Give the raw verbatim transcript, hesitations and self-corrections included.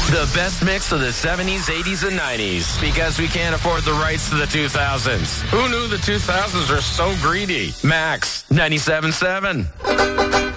The best mix of the seventies, eighties, and nineties. Because we can't afford the rights to the two thousands. Who knew the two thousands are so greedy? Max ninety-seven point seven.